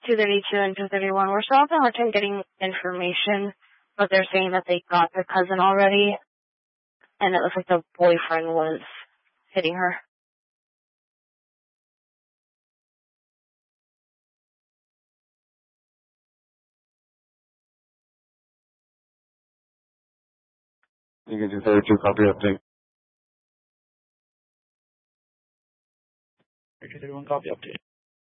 232 and 231. We're still having a hard time getting information, but they're saying that they got their cousin already, and it looks like the boyfriend was hitting her. You can 232 copy update. 231 copy update.